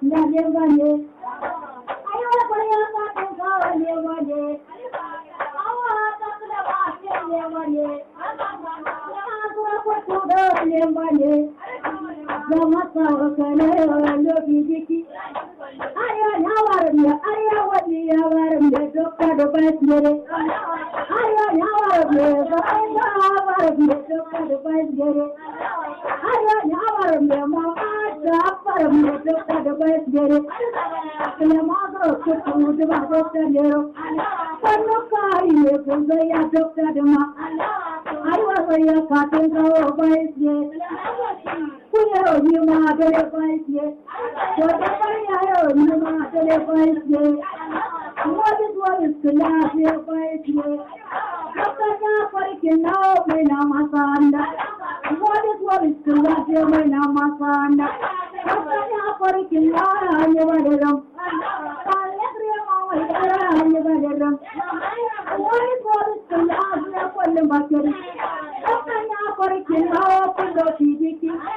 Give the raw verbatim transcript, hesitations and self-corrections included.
Nalevane, ayo koya ka ka levane, awa ka ka ba levane, agura ko tudo levane, zama sa kana lo bidiki, ayo yawarnya, ayo wadi yawarnya dokka do basere, ayo yawarnya, ayo yawarnya dokka do basere, ayo yawarnya mama Apar muda pada baik jadi, kalau mahu kita muda baru terjero, kalau kaya pun saya dokter dema, ayo saya kata kau baik jadi, punya orang mah ada baik jadi, kita punya orang mah ada baik jadi, muda dua sekolah dia baik jadi, katanya pergi nau menama sanda, muda dua sekolah dia menama sanda. Katanya pergi hanya berdem, kalian terima hanya berdem. Wahai polis kelas yang paling bagus, katanya pergi mau pindah di